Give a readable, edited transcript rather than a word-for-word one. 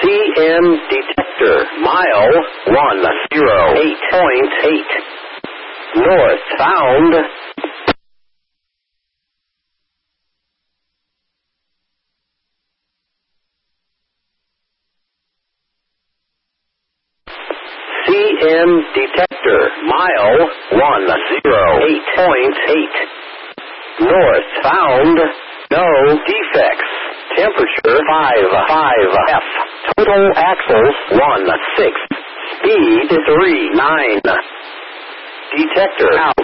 CM detector, mile 108.8. North found. CM detector, mile 108.8. North found. No defects. Temperature 55F. Total axles 16. Speed 39. Detector out.